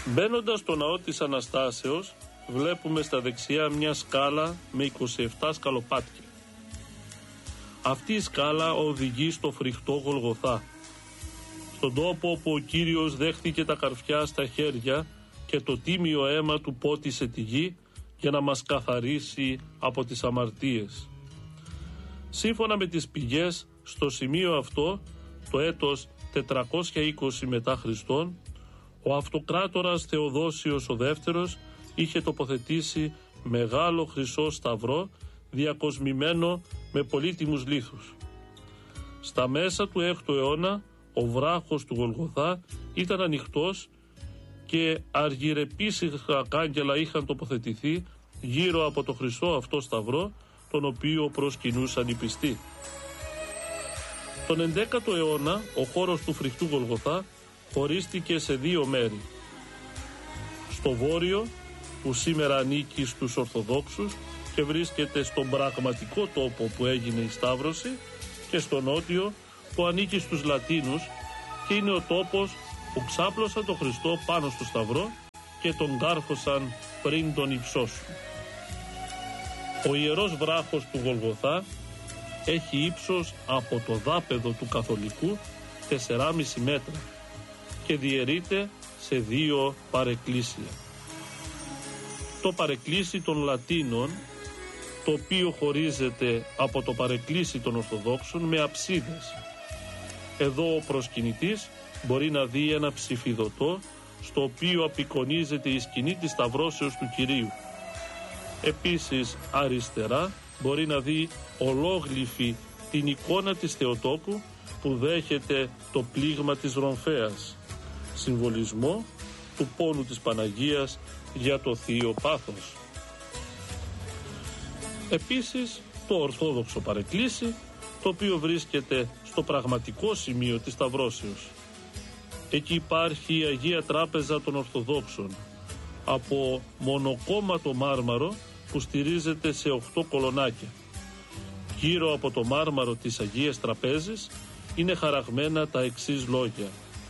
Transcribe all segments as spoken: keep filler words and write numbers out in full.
Μπαίνοντας στο ναό της Αναστάσεως, βλέπουμε στα δεξιά μια σκάλα με είκοσι επτά σκαλοπάτια. Αυτή η σκάλα οδηγεί στο φρικτό Γολγοθά, στον τόπο όπου ο Κύριος δέχτηκε τα καρφιά στα χέρια και το τίμιο αίμα του πότισε τη γη για να μας καθαρίσει από τις αμαρτίες. Σύμφωνα με τις πηγές, στο σημείο αυτό, το έτος τετρακόσια είκοσι μετά Χριστόν, ο αυτοκράτορας Θεοδόσιος ο δεύτερος είχε τοποθετήσει μεγάλο χρυσό σταυρό διακοσμημένο με πολύτιμους λίθους. Στα μέσα του έκτου αιώνα ο βράχος του Γολγοθά ήταν ανοιχτός και αργυρεπίσυχα κάγκελα είχαν τοποθετηθεί γύρω από το χρυσό αυτό σταυρό, τον οποίο προσκυνούσαν οι πιστοί. Τον ενδέκατο αιώνα ο χώρος του φρικτού Γολγοθά χωρίστηκε σε δύο μέρη. Στο βόρειο, που σήμερα ανήκει στους Ορθοδόξους και βρίσκεται στον πραγματικό τόπο που έγινε η Σταύρωση, και στο νότιο, που ανήκει στους Λατίνους και είναι ο τόπος που ξάπλωσαν τον Χριστό πάνω στο σταυρό και τον κάρφωσαν πριν τον υψώσουν. Ο ιερός βράχος του Γολγοθά έχει ύψος από το δάπεδο του καθολικού τέσσερα κόμμα πέντε μέτρα και διαιρείται σε δύο παρεκκλήσια. Το παρεκκλήσι των Λατίνων, το οποίο χωρίζεται από το παρεκκλήσι των Ορθοδόξων με αψίδες. Εδώ ο προσκυνητής μπορεί να δει ένα ψηφιδωτό στο οποίο απεικονίζεται η σκηνή της Σταυρώσεως του Κυρίου. Επίσης αριστερά μπορεί να δει ολόγλυφη την εικόνα της Θεοτόκου που δέχεται το πλήγμα της Ρομφέας, συμβολισμό του πόνου της Παναγίας για το θείο πάθος. Επίσης το ορθόδοξο παρεκκλήσι, το οποίο βρίσκεται στο πραγματικό σημείο της Σταυρώσεως. Εκεί υπάρχει η Αγία Τράπεζα των Ορθοδόξων από μονοκόμματο μάρμαρο που στηρίζεται σε οχτώ κολονάκια. Γύρω από το μάρμαρο της Αγίας Τραπέζης είναι χαραγμένα τα εξής λόγια: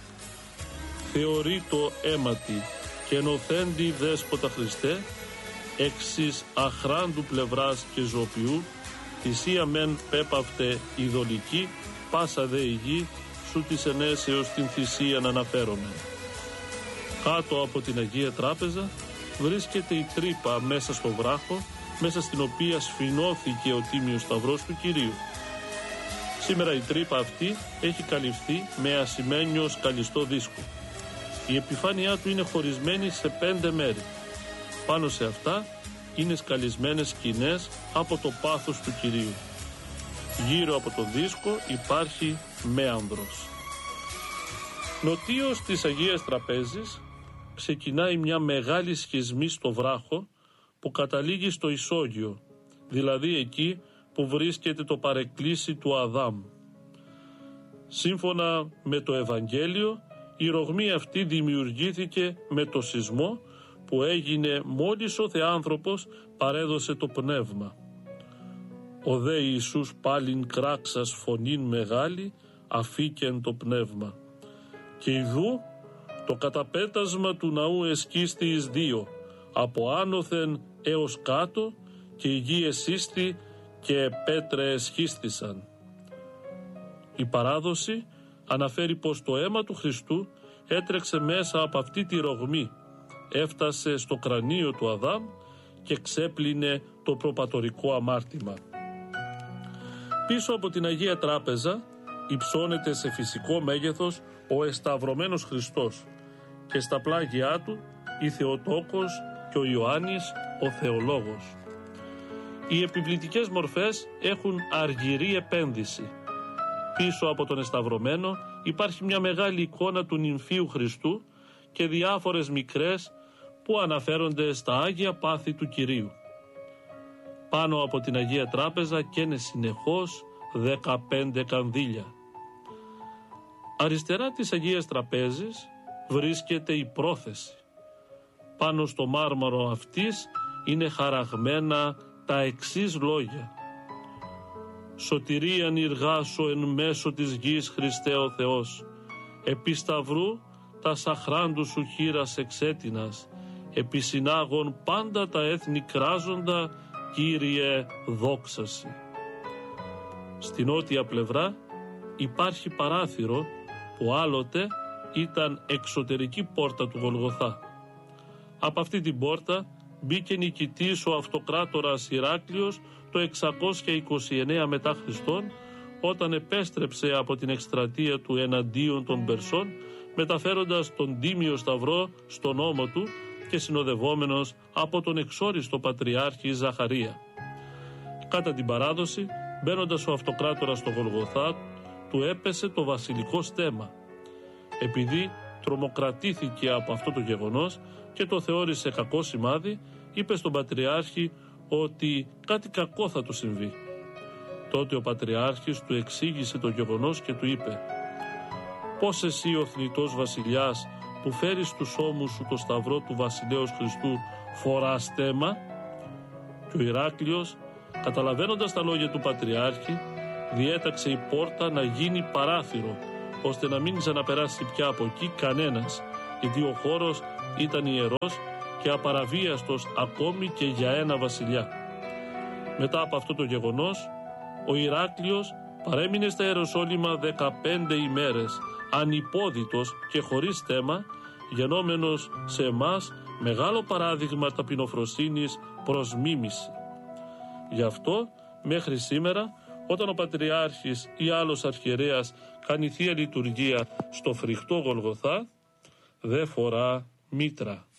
«Θεωρείτο αίματι και νοθέντη δέσποτα Χριστέ, εξής αχράντου πλευράς και ζωοποιού, θυσία μεν πέπαυτε ειδωλική, πάσα δε η γη, σου της ενέσεως την θυσίαν αναφέρομαι». Κάτω από την Αγία Τράπεζα βρίσκεται η τρύπα μέσα στο βράχο, μέσα στην οποία σφινώθηκε ο Τίμιος Σταυρός του Κυρίου. Σήμερα η τρύπα αυτή έχει καλυφθεί με ασημένιο σκαλιστό δίσκο. Η επιφάνειά του είναι χωρισμένη σε πέντε μέρη. Πάνω σε αυτά είναι σκαλισμένες σκηνές από το πάθος του Κυρίου. Γύρω από το δίσκο υπάρχει μέανδρος. Νοτίως της Αγίας Τραπέζης ξεκινάει μια μεγάλη σχισμή στο βράχο που καταλήγει στο ισόγειο, δηλαδή εκεί που βρίσκεται το παρεκκλήσι του Αδάμ. Σύμφωνα με το Ευαγγέλιο, η ρογμή αυτή δημιουργήθηκε με το σεισμό που έγινε μόλις ο Θεάνθρωπος παρέδωσε το πνεύμα. Ο δε Ιησούς πάλιν κράξας φωνήν μεγάλη αφήκεν το πνεύμα. Και ιδού το καταπέτασμα του ναού εσκίστη εις δύο, από άνωθεν έως κάτω, και η γη εσύστη και πέτρε εσχίστησαν. Η παράδοση αναφέρει πως το αίμα του Χριστού έτρεξε μέσα από αυτή τη ρογμή, έφτασε στο κρανίο του Αδάμ και ξέπλυνε το προπατορικό αμάρτημα. Πίσω από την Αγία Τράπεζα υψώνεται σε φυσικό μέγεθος ο εσταυρωμένος Χριστός και στα πλάγια του η Θεοτόκος και ο Ιωάννης ο Θεολόγος. Οι επιβλητικές μορφές έχουν αργυρή επένδυση. Πίσω από τον εσταυρωμένο υπάρχει μια μεγάλη εικόνα του νυμφίου Χριστού και διάφορες μικρές που αναφέρονται στα Άγια Πάθη του Κυρίου. Πάνω από την Αγία Τράπεζα καίνε συνεχώς δεκαπέντε κανδύλια. Αριστερά της Αγίας Τραπέζης βρίσκεται η πρόθεση. Πάνω στο μάρμαρο αυτής είναι χαραγμένα τα εξής λόγια: «Σωτηρίαν ηργάσω εν μέσω της γης Χριστέ ο Θεός, επί σταυρού τα σαχράντου σου χείρας εξέτεινας, επί συνάγων πάντα τα έθνη κράζοντα, Κύριε δόξαση. Στην νότια πλευρά υπάρχει παράθυρο που άλλοτε ήταν εξωτερική πόρτα του Γολγοθά. Από αυτή την πόρτα μπήκε νικητής ο αυτοκράτορας Ηράκλειος το εξακόσια είκοσι εννέα μετά Χριστόν, όταν επέστρεψε από την εκστρατεία του εναντίον των Περσών, μεταφέροντας τον τίμιο σταυρό στον ώμο του και συνοδευόμενος από τον εξόριστο πατριάρχη Ζαχαρία. Κατά την παράδοση, μπαίνοντας ο αυτοκράτορας στο Γολγοθά, του έπεσε το βασιλικό στέμμα. Επειδή τρομοκρατήθηκε από αυτό το γεγονός και το θεώρησε κακό σημάδι, είπε στον πατριάρχη ότι κάτι κακό θα του συμβεί. Τότε ο πατριάρχης του εξήγησε το γεγονός και του είπε: «Πώς εσύ ο θνητός βασιλιάς που φέρεις στους ώμους σου το σταυρό του βασιλέως Χριστού φοράς στέμμα?» Και ο Ηράκλειος, καταλαβαίνοντας τα λόγια του πατριάρχη, διέταξε η πόρτα να γίνει παράθυρο, ώστε να μην ξαναπεράσει πια από εκεί κανένας, γιατί ο χώρος ήταν ιερός και απαραβίαστος ακόμη και για ένα βασιλιά. Μετά από αυτό το γεγονός, ο Ηράκλειος παρέμεινε στα Ιεροσόλυμα δεκαπέντε ημέρες, ανυπόδητος και χωρίς στέμμα, γενόμενος σε εμάς μεγάλο παράδειγμα ταπεινοφροσύνης προς μίμηση. Γι' αυτό μέχρι σήμερα, όταν ο Πατριάρχης ή άλλος αρχιερέας κάνει θεία λειτουργία στο φρικτό Γολγοθά, δεν φορά μήτρα.